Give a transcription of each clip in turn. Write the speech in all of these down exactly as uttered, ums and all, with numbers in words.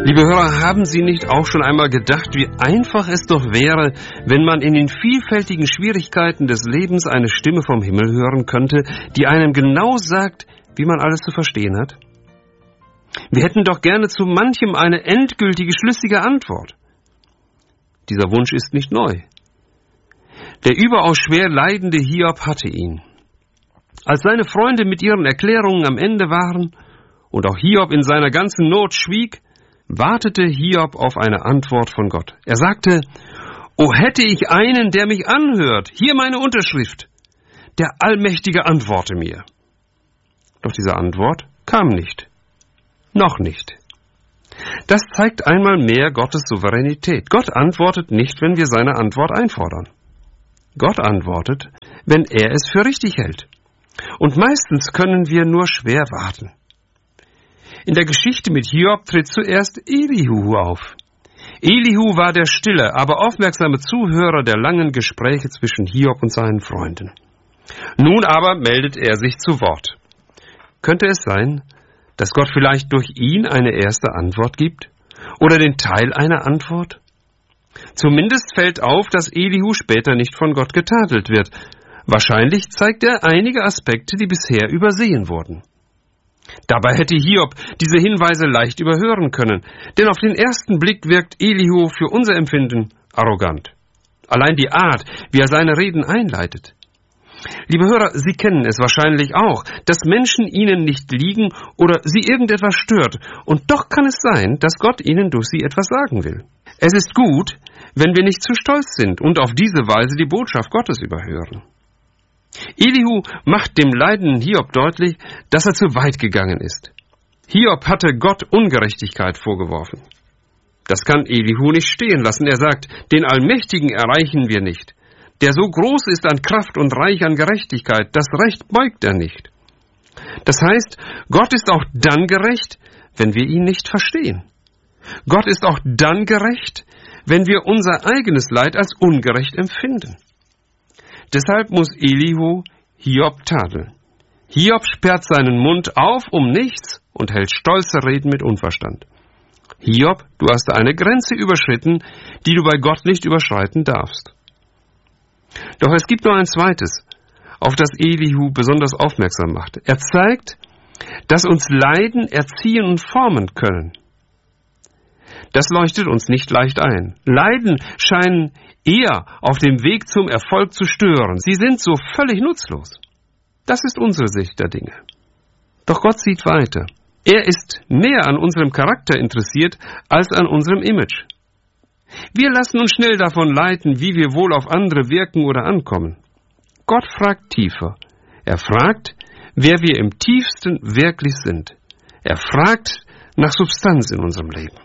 Liebe Hörer, haben Sie nicht auch schon einmal gedacht, wie einfach es doch wäre, wenn man in den vielfältigen Schwierigkeiten des Lebens eine Stimme vom Himmel hören könnte, die einem genau sagt, wie man alles zu verstehen hat? Wir hätten doch gerne zu manchem eine endgültige, schlüssige Antwort. Dieser Wunsch ist nicht neu. Der überaus schwer leidende Hiob hatte ihn. Als seine Freunde mit ihren Erklärungen am Ende waren und auch Hiob in seiner ganzen Not schwieg, wartete Hiob auf eine Antwort von Gott. Er sagte: »O hätte ich einen, der mich anhört, hier meine Unterschrift. Der Allmächtige antworte mir.« Doch diese Antwort kam nicht. Noch nicht. Das zeigt einmal mehr Gottes Souveränität. Gott antwortet nicht, wenn wir seine Antwort einfordern. Gott antwortet, wenn er es für richtig hält. Und meistens können wir nur schwer warten. In der Geschichte mit Hiob tritt zuerst Elihu auf. Elihu war der stille, aber aufmerksame Zuhörer der langen Gespräche zwischen Hiob und seinen Freunden. Nun aber meldet er sich zu Wort. Könnte es sein, dass Gott vielleicht durch ihn eine erste Antwort gibt? Oder den Teil einer Antwort? Zumindest fällt auf, dass Elihu später nicht von Gott getadelt wird. Wahrscheinlich zeigt er einige Aspekte, die bisher übersehen wurden. Dabei hätte Hiob diese Hinweise leicht überhören können, denn auf den ersten Blick wirkt Elihu für unser Empfinden arrogant. Allein die Art, wie er seine Reden einleitet. Liebe Hörer, Sie kennen es wahrscheinlich auch, dass Menschen Ihnen nicht liegen oder Sie irgendetwas stört, und doch kann es sein, dass Gott Ihnen durch Sie etwas sagen will. Es ist gut, wenn wir nicht zu stolz sind und auf diese Weise die Botschaft Gottes überhören. Elihu macht dem leidenden Hiob deutlich, dass er zu weit gegangen ist. Hiob hatte Gott Ungerechtigkeit vorgeworfen. Das kann Elihu nicht stehen lassen. Er sagt, den Allmächtigen erreichen wir nicht. Der so groß ist an Kraft und reich an Gerechtigkeit, das Recht beugt er nicht. Das heißt, Gott ist auch dann gerecht, wenn wir ihn nicht verstehen. Gott ist auch dann gerecht, wenn wir unser eigenes Leid als ungerecht empfinden. Deshalb muss Elihu Hiob tadeln. Hiob sperrt seinen Mund auf um nichts und hält stolze Reden mit Unverstand. Hiob, du hast eine Grenze überschritten, die du bei Gott nicht überschreiten darfst. Doch es gibt noch ein zweites, auf das Elihu besonders aufmerksam macht. Er zeigt, dass uns Leiden erziehen und formen können. Das leuchtet uns nicht leicht ein. Leiden scheinen eher auf dem Weg zum Erfolg zu stören. Sie sind so völlig nutzlos. Das ist unsere Sicht der Dinge. Doch Gott sieht weiter. Er ist mehr an unserem Charakter interessiert als an unserem Image. Wir lassen uns schnell davon leiten, wie wir wohl auf andere wirken oder ankommen. Gott fragt tiefer. Er fragt, wer wir im tiefsten wirklich sind. Er fragt nach Substanz in unserem Leben.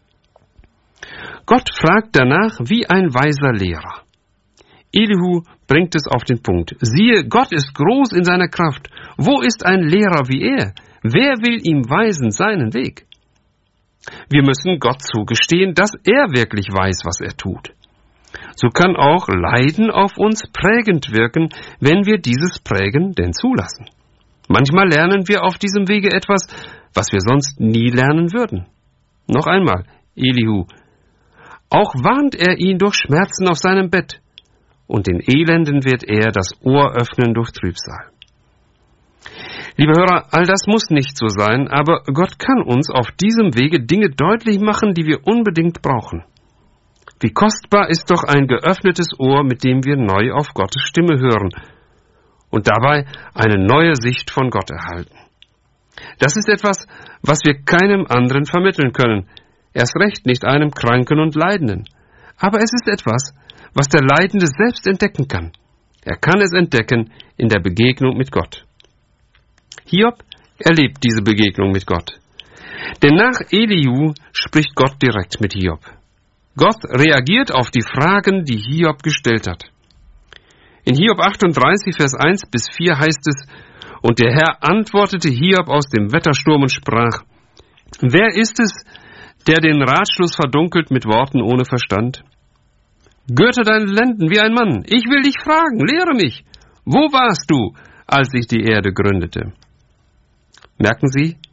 Gott fragt danach wie ein weiser Lehrer. Elihu bringt es auf den Punkt. Siehe, Gott ist groß in seiner Kraft. Wo ist ein Lehrer wie er? Wer will ihm weisen seinen Weg? Wir müssen Gott zugestehen, dass er wirklich weiß, was er tut. So kann auch Leiden auf uns prägend wirken, wenn wir dieses Prägen denn zulassen. Manchmal lernen wir auf diesem Wege etwas, was wir sonst nie lernen würden. Noch einmal, Elihu. Auch warnt er ihn durch Schmerzen auf seinem Bett, und den Elenden wird er das Ohr öffnen durch Trübsal. Liebe Hörer, all das muss nicht so sein, aber Gott kann uns auf diesem Wege Dinge deutlich machen, die wir unbedingt brauchen. Wie kostbar ist doch ein geöffnetes Ohr, mit dem wir neu auf Gottes Stimme hören und dabei eine neue Sicht von Gott erhalten. Das ist etwas, was wir keinem anderen vermitteln können, erst recht nicht einem Kranken und Leidenden. Aber es ist etwas, was der Leidende selbst entdecken kann. Er kann es entdecken in der Begegnung mit Gott. Hiob erlebt diese Begegnung mit Gott. Denn nach Elihu spricht Gott direkt mit Hiob. Gott reagiert auf die Fragen, die Hiob gestellt hat. In Hiob achtunddreißig, Vers eins bis vier heißt es, und der Herr antwortete Hiob aus dem Wettersturm und sprach, wer ist es, der den Ratschluss verdunkelt mit Worten ohne Verstand? Gürte deine Lenden wie ein Mann. Ich will dich fragen, lehre mich. Wo warst du, als ich die Erde gründete? Merken Sie,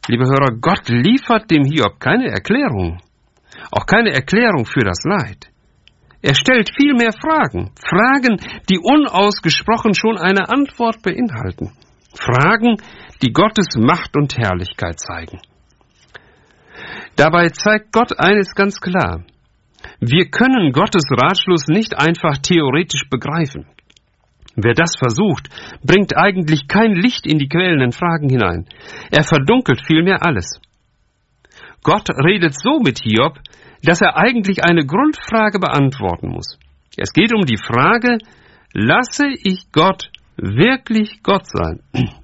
Liebe Hörer, Gott liefert dem Hiob keine Erklärung, auch keine Erklärung für das Leid. Er stellt vielmehr Fragen, Fragen, die unausgesprochen schon eine Antwort beinhalten. Fragen, die Gottes Macht und Herrlichkeit zeigen. Dabei zeigt Gott eines ganz klar: Wir können Gottes Ratschluss nicht einfach theoretisch begreifen. Wer das versucht, bringt eigentlich kein Licht in die quälenden Fragen hinein. Er verdunkelt vielmehr alles. Gott redet so mit Hiob, dass er eigentlich eine Grundfrage beantworten muss. Es geht um die Frage: Lasse ich Gott wirklich Gott sein?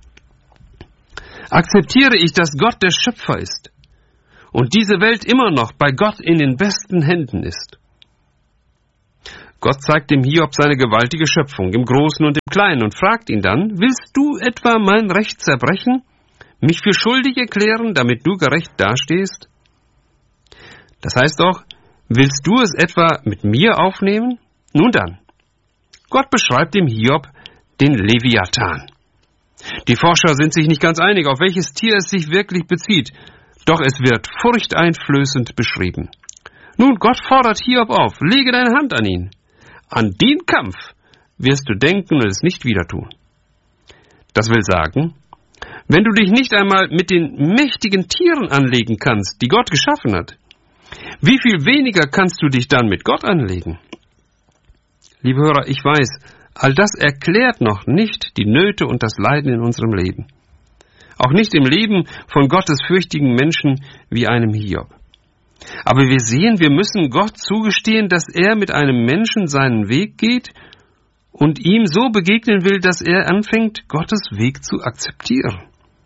Akzeptiere ich, dass Gott der Schöpfer ist und diese Welt immer noch bei Gott in den besten Händen ist? Gott zeigt dem Hiob seine gewaltige Schöpfung, im Großen und im Kleinen, und fragt ihn dann: Willst du etwa mein Recht zerbrechen, mich für schuldig erklären, damit du gerecht dastehst? Das heißt doch, willst du es etwa mit mir aufnehmen? Nun dann, Gott beschreibt dem Hiob den Leviathan. Die Forscher sind sich nicht ganz einig, auf welches Tier es sich wirklich bezieht, doch es wird furchteinflößend beschrieben. Nun, Gott fordert Hiob auf: Lege deine Hand an ihn. An den Kampf wirst du denken und es nicht wieder tun. Das will sagen, wenn du dich nicht einmal mit den mächtigen Tieren anlegen kannst, die Gott geschaffen hat, wie viel weniger kannst du dich dann mit Gott anlegen? Liebe Hörer, ich weiß, all das erklärt noch nicht die Nöte und das Leiden in unserem Leben. Auch nicht im Leben von gottesfürchtigen Menschen wie einem Hiob. Aber wir sehen, wir müssen Gott zugestehen, dass er mit einem Menschen seinen Weg geht und ihm so begegnen will, dass er anfängt, Gottes Weg zu akzeptieren.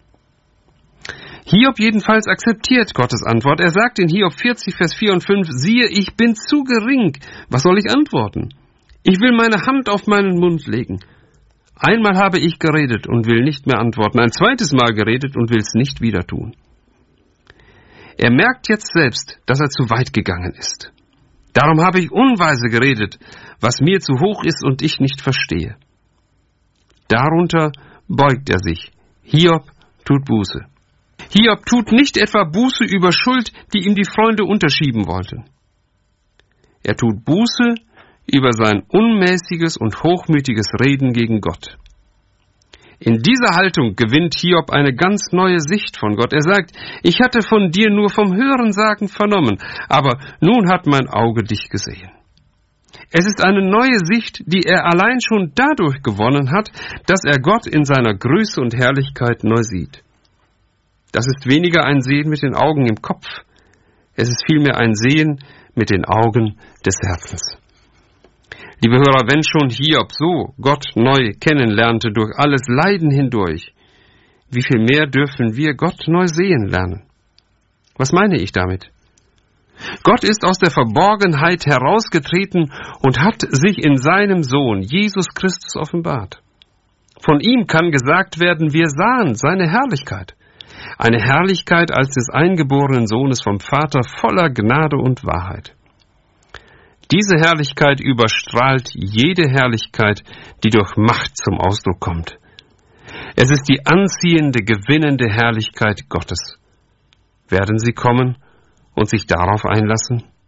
Hiob jedenfalls akzeptiert Gottes Antwort. Er sagt in Hiob vierzig, Vers vier und fünf, siehe, ich bin zu gering. Was soll ich antworten? Ich will meine Hand auf meinen Mund legen. Einmal habe ich geredet und will nicht mehr antworten. Ein zweites Mal geredet und will es nicht wieder tun. Er merkt jetzt selbst, dass er zu weit gegangen ist. Darum habe ich unweise geredet, was mir zu hoch ist und ich nicht verstehe. Darunter beugt er sich. Hiob tut Buße. Hiob tut nicht etwa Buße über Schuld, die ihm die Freunde unterschieben wollten. Er tut Buße über sein unmäßiges und hochmütiges Reden gegen Gott. In dieser Haltung gewinnt Hiob eine ganz neue Sicht von Gott. Er sagt, ich hatte von dir nur vom Hörensagen vernommen, aber nun hat mein Auge dich gesehen. Es ist eine neue Sicht, die er allein schon dadurch gewonnen hat, dass er Gott in seiner Größe und Herrlichkeit neu sieht. Das ist weniger ein Sehen mit den Augen im Kopf, es ist vielmehr ein Sehen mit den Augen des Herzens. Liebe Hörer, wenn schon Hiob so Gott neu kennenlernte durch alles Leiden hindurch, wie viel mehr dürfen wir Gott neu sehen lernen? Was meine ich damit? Gott ist aus der Verborgenheit herausgetreten und hat sich in seinem Sohn Jesus Christus offenbart. Von ihm kann gesagt werden, wir sahen seine Herrlichkeit. Eine Herrlichkeit als des eingeborenen Sohnes vom Vater voller Gnade und Wahrheit. Diese Herrlichkeit überstrahlt jede Herrlichkeit, die durch Macht zum Ausdruck kommt. Es ist die anziehende, gewinnende Herrlichkeit Gottes. Werden Sie kommen und sich darauf einlassen?